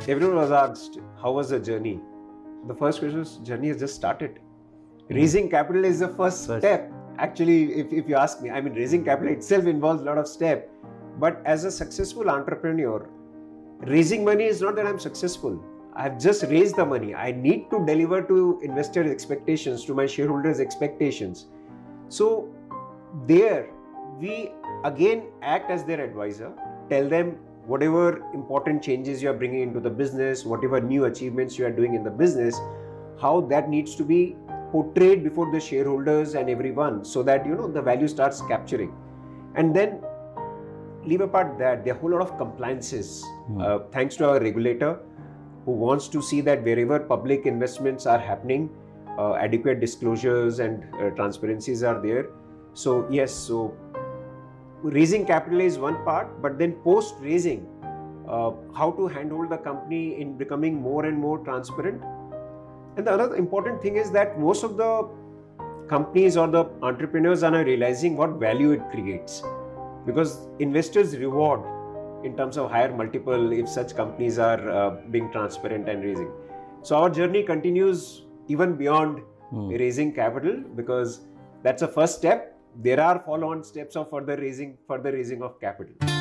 Everyone was asked, how was the journey? The first question was, journey has just started. Raising capital is the first step. Actually, if you ask me, I mean, raising capital itself involves a lot of steps. But as a successful entrepreneur, raising money is not that I'm successful. I've just raised the money. I need to deliver to investors' expectations, to my shareholders' expectations. So there, we again act as their advisor, tell them whatever important changes you are bringing into the business, whatever new achievements you are doing in the business, how that needs to be portrayed before the shareholders and everyone, so that the value starts capturing. And then leave apart that there are a whole lot of compliances, thanks to our regulator, who wants to see that wherever public investments are happening, adequate disclosures and transparencies are there. So yes, so raising capital is one part, but then post raising, how to handhold the company in becoming more and more transparent. And the other important thing is that most of the companies or the entrepreneurs are now realizing what value it creates, because investors reward in terms of higher multiple if such companies are being transparent and raising. So our journey continues even beyond raising capital, because that's a first step. There are follow-on steps of further raising of capital.